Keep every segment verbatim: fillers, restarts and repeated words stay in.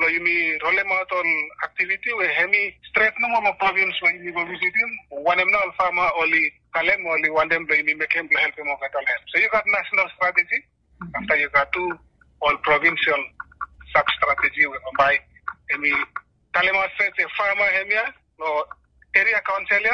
yumi rolematon activity we hemi straight no mo province we yumi go visiting one em no farmer only kalem only one them yumi make him help him of so you got national strategy after you got two all provincial sub strategy we by hemi kalema set a farmer hemia no area councilor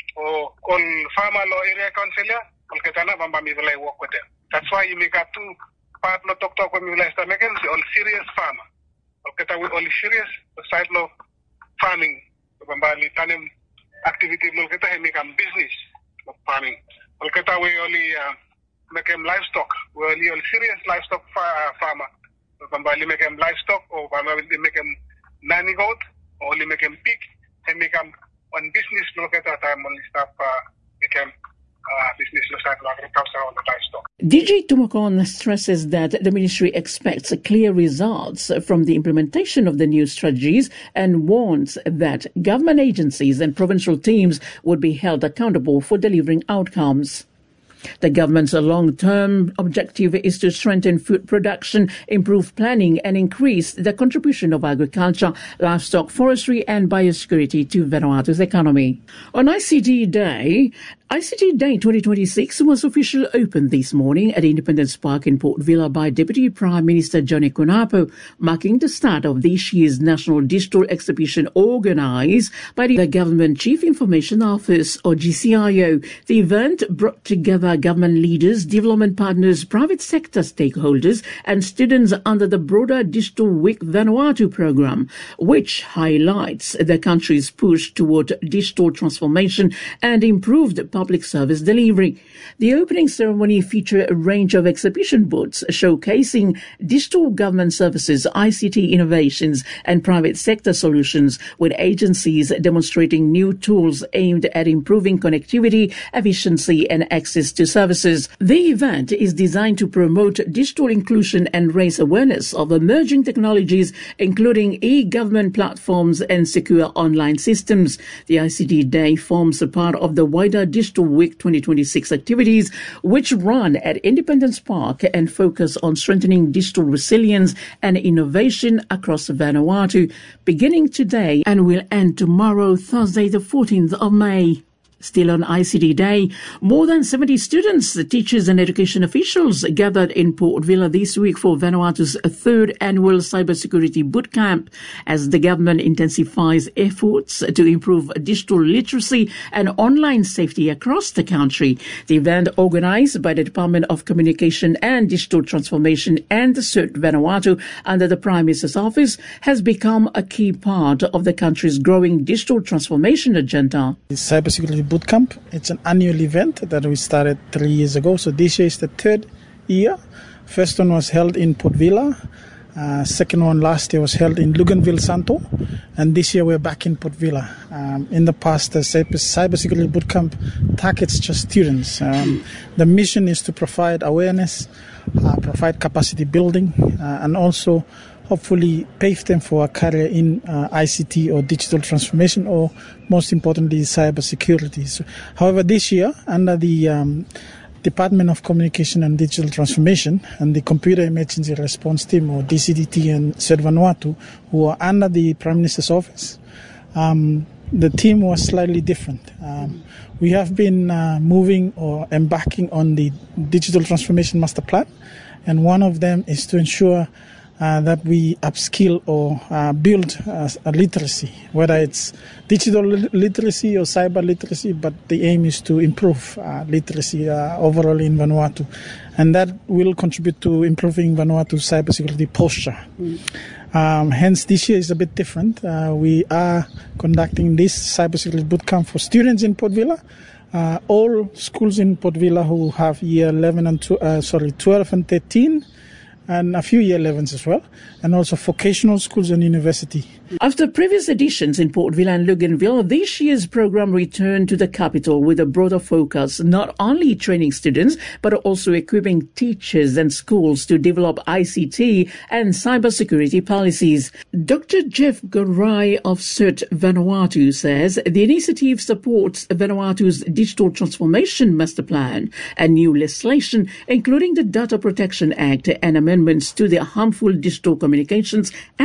or all farmer law area councilor all ketana bamba mi will work with them. That's why you make a two part no talk talk when you last time again all serious farmer. Okay, we only serious side of farming. Bambali tanim activity loketa he make a business of farming. Okay, we only uh, make them livestock. We only on serious livestock fa- farmer. Bambali make them livestock or Bambali make them nanny goat or only make them pig. He make them on business loketa time only stop uh, make them uh, business loketa agriculture on the livestock. D G Tumakon stresses that the ministry expects clear results from the implementation of the new strategies and warns that government agencies and provincial teams would be held accountable for delivering outcomes. The government's long-term objective is to strengthen food production, improve planning and increase the contribution of agriculture, livestock, forestry and biosecurity to Vanuatu's economy. On I C T Day, I C T Day twenty twenty-six was officially opened this morning at Independence Park in Port Vila by Deputy Prime Minister Johnny Kunapo, marking the start of this year's National Digital Exhibition organised by the Government Chief Information Office, or G C I O. The event brought together government leaders, development partners, private sector stakeholders and students under the broader Digital Week Vanuatu program, which highlights the country's push toward digital transformation and improved public service delivery. The opening ceremony featured a range of exhibition booths showcasing digital government services, I C T innovations and private sector solutions, with agencies demonstrating new tools aimed at improving connectivity, efficiency and access to services. The event is designed to promote digital inclusion and raise awareness of emerging technologies, including e-government platforms and secure online systems. The I C T Day forms a part of the wider Digital Week twenty twenty-six activities, which run at Independence Park and focus on strengthening digital resilience and innovation across Vanuatu, beginning today and will end tomorrow, Thursday the fourteenth of May. Still on I C T Day, more than seventy students, teachers and education officials gathered in Port Vila this week for Vanuatu's third annual cybersecurity bootcamp as the government intensifies efforts to improve digital literacy and online safety across the country. The event, organised by the Department of Communication and Digital Transformation and the CERT Vanuatu under the Prime Minister's Office, has become a key part of the country's growing digital transformation agenda. The cybersecurity Bootcamp, it's an annual event that we started three years ago. So this year is the third year. First one was held in Port Vila. Uh, second one last year was held in Luganville Santo. And this year we're back in Port Vila. Um, in the past, the Cybersecurity Bootcamp targets just students. Um, the mission is to provide awareness, uh, provide capacity building, uh, and also hopefully pave them for a career in uh, I C T or digital transformation, or most importantly, cyber security. So, however, this year, under the um, Department of Communication and Digital Transformation and the Computer Emergency Response Team, or D C D T, and CERT Vanuatu, who are under the Prime Minister's Office, um, the team was slightly different. Um, we have been uh, moving or embarking on the Digital Transformation Master Plan, and one of them is to ensure Uh, that we upskill or uh, build uh, a literacy, whether it's digital li- literacy or cyber literacy, but the aim is to improve uh, literacy uh, overall in Vanuatu. And that will contribute to improving Vanuatu's cybersecurity posture. Mm. Um, hence, this year is a bit different. Uh, we are conducting this cybersecurity bootcamp for students in Port Vila. Uh, all schools in Port Vila who have year eleven and tw- uh, sorry, twelve and thirteen, and a few year elevens as well, and also vocational schools and university. After previous editions in Port Vila and Luganville, this year's program returned to the capital with a broader focus, not only training students, but also equipping teachers and schools to develop I C T and cybersecurity policies. Doctor Jeff Garai of CERT Vanuatu says the initiative supports Vanuatu's digital transformation master plan and new legislation, including the Data Protection Act and amendments to the Harmful Digital Communications